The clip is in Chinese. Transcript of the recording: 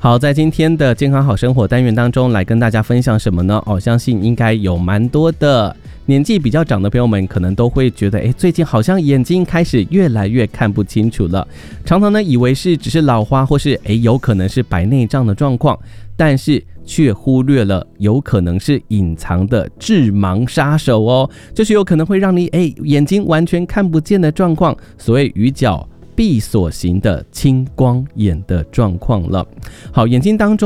好，在今天的健康好生活单元当中，来跟大家分享什么呢？相信应该有蛮多的年纪比较长的朋友们，可能都会觉得，最近好像眼睛开始越来越看不清楚了。常常呢，以为是只是老花，或是有可能是白内障的状况，但是却忽略了有可能是隐藏的致盲杀手哦，就是有可能会让你眼睛完全看不见的状况，所谓鱼角闭锁型的青光眼的状况了。好，眼睛当中